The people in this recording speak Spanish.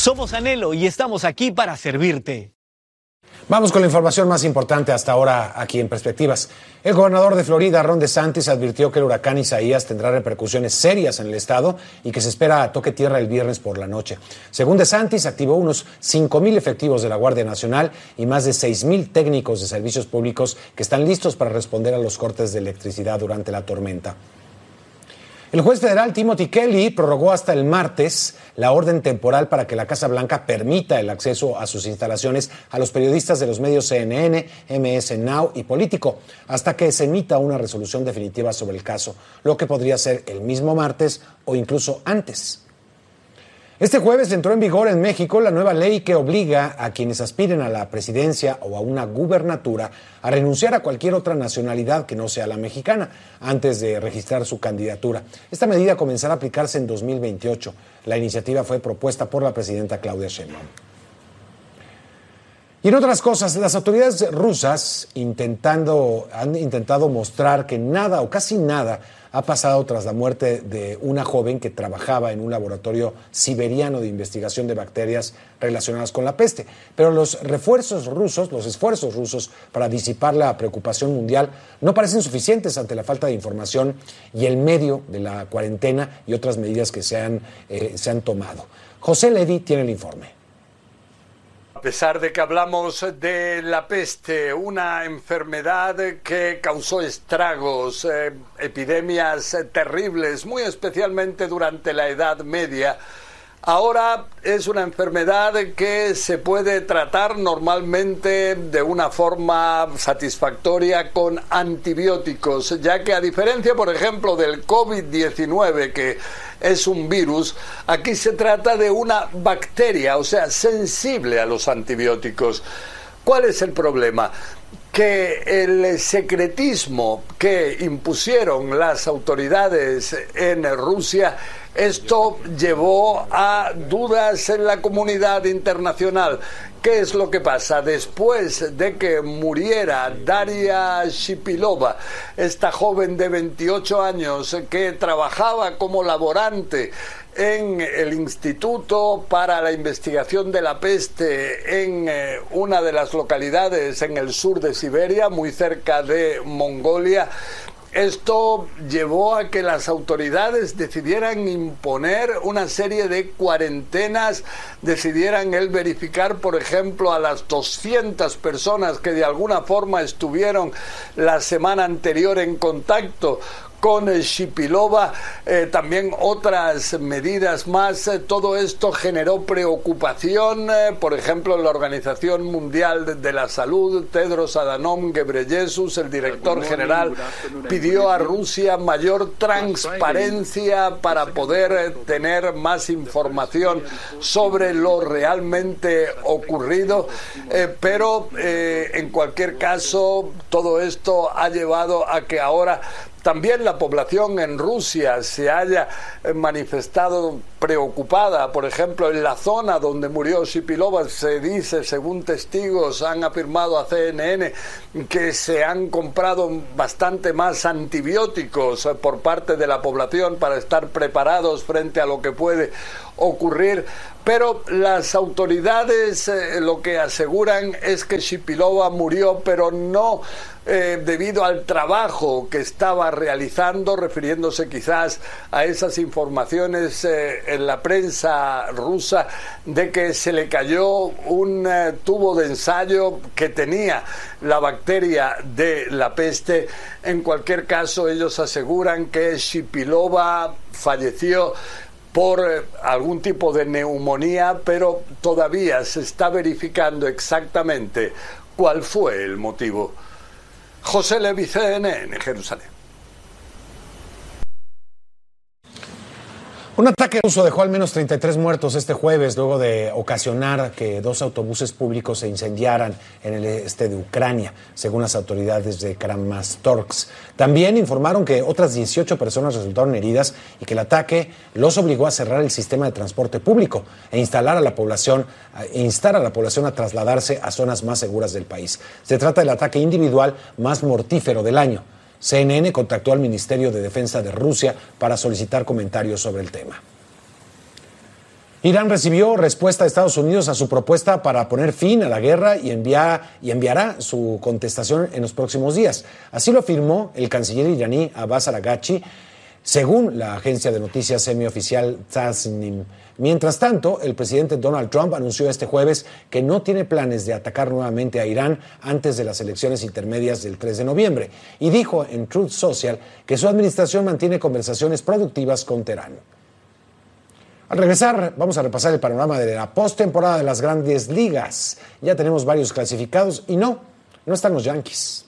Somos Anhelo y estamos aquí para servirte. Vamos con la información más importante hasta ahora aquí en Perspectivas. El gobernador de Florida, Ron DeSantis, advirtió que el huracán Isaías tendrá repercusiones serias en el estado y que se espera toque tierra el viernes por la noche. Según DeSantis, activó unos 5,000 efectivos de la Guardia Nacional y más de 6,000 técnicos de servicios públicos que están listos para responder a los cortes de electricidad durante la tormenta. El juez federal Timothy Kelly prorrogó hasta el martes la orden temporal para que la Casa Blanca permita el acceso a sus instalaciones a los periodistas de los medios CNN, MS Now y Político, hasta que se emita una resolución definitiva sobre el caso, lo que podría ser el mismo martes o incluso antes. Este jueves entró en vigor en México la nueva ley que obliga a quienes aspiren a la presidencia o a una gubernatura a renunciar a cualquier otra nacionalidad que no sea la mexicana antes de registrar su candidatura. Esta medida comenzará a aplicarse en 2028. La iniciativa fue propuesta por la presidenta Claudia Sheinbaum. Y en otras cosas, las autoridades rusas han intentado mostrar que nada o casi nada ha pasado tras la muerte de una joven que trabajaba en un laboratorio siberiano de investigación de bacterias relacionadas con la peste. Pero los esfuerzos rusos para disipar la preocupación mundial no parecen suficientes ante la falta de información y el medio de la cuarentena y otras medidas que se han tomado. José Levy tiene el informe. A pesar de que hablamos de la peste, una enfermedad que causó estragos, epidemias terribles, muy especialmente durante la Edad Media, ahora es una enfermedad que se puede tratar normalmente de una forma satisfactoria con antibióticos, ya que a diferencia, por ejemplo, del COVID-19, que es un virus, aquí se trata de una bacteria, o sea, sensible a los antibióticos. ¿Cuál es el problema? Que el secretismo que impusieron las autoridades en Rusia, esto llevó a dudas en la comunidad internacional. ¿Qué es lo que pasa? Después de que muriera Daria Shipilova, esta joven de 28 años que trabajaba como laborante en el Instituto para la Investigación de la Peste en una de las localidades en el sur de Siberia, muy cerca de Mongolia, esto llevó a que las autoridades decidieran imponer una serie de cuarentenas, decidieran verificar, por ejemplo, a las 200 personas que de alguna forma estuvieron la semana anterior en contacto con Shipilova, también otras medidas más. Todo esto generó preocupación, por ejemplo, en la Organización Mundial de la Salud. Tedros Adhanom Ghebreyesus, el director general, pidió a Rusia mayor transparencia para poder tener más información sobre lo realmente ocurrido, pero en cualquier caso todo esto ha llevado a que ahora también la población en Rusia se haya manifestado preocupada. Por ejemplo, en la zona donde murió Shipilova se dice, según testigos han afirmado a CNN, que se han comprado bastante más antibióticos por parte de la población para estar preparados frente a lo que puede ocurrir. Pero las autoridades lo que aseguran es que Shipilova murió, pero no debido al trabajo que estaba realizando, refiriéndose quizás a esas informaciones en la prensa rusa de que se le cayó un tubo de ensayo que tenía la bacteria de la peste. En cualquier caso, ellos aseguran que Shipilova falleció por algún tipo de neumonía, pero todavía se está verificando exactamente cuál fue el motivo. José Levy, CNN, Jerusalén. Un ataque ruso dejó al menos 33 muertos este jueves luego de ocasionar que 2 autobuses públicos se incendiaran en el este de Ucrania, según las autoridades de Kramatorsk. También informaron que otras 18 personas resultaron heridas y que el ataque los obligó a cerrar el sistema de transporte público e instar a la población a trasladarse a zonas más seguras del país. Se trata del ataque individual más mortífero del año. CNN contactó al Ministerio de Defensa de Rusia para solicitar comentarios sobre el tema. Irán recibió respuesta de Estados Unidos a su propuesta para poner fin a la guerra y enviará su contestación en los próximos días. Así lo afirmó el canciller iraní Abbas Araghchi, según la agencia de noticias semioficial Tasnim. Mientras tanto, el presidente Donald Trump anunció este jueves que no tiene planes de atacar nuevamente a Irán antes de las elecciones intermedias del 3 de noviembre y dijo en Truth Social que su administración mantiene conversaciones productivas con Teherán. Al regresar, vamos a repasar el panorama de la postemporada de las Grandes Ligas. Ya tenemos varios clasificados y no están los Yankees.